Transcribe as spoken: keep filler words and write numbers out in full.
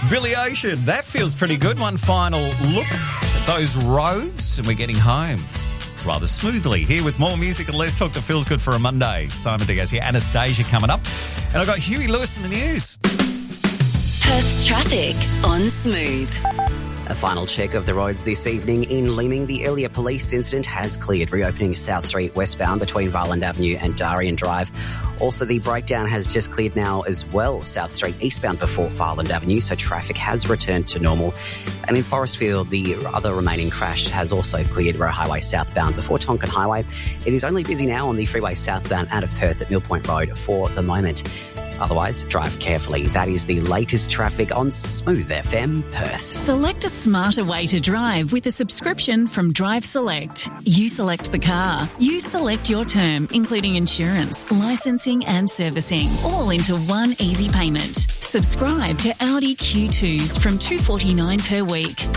Billy Ocean, that feels pretty good. One final look at those roads, and we're getting home rather smoothly. Here with more music and less talk that feels good for a Monday. Simon Diaz here, Anastasia coming up. And I've got Huey Lewis in the news. Perth's traffic on Smooth. A final check of the roads this evening in Leeming. The earlier police incident has cleared, reopening South Street westbound between Varland Avenue and Darien Drive. Also, the breakdown has just cleared now as well, South Street eastbound before Varland Avenue, so traffic has returned to normal. And in Forestfield, the other remaining crash has also cleared, Roe Highway southbound before Tonkin Highway. It is only busy now on the freeway southbound out of Perth at Mill Point Road for the moment. Otherwise, drive carefully. That is the latest traffic on Smooth F M Perth. Select a smarter way to drive with a subscription from Drive Select. You select the car. You select your term, including insurance, licensing and servicing, all into one easy payment. Subscribe to Audi Q twos from two forty-nine per week.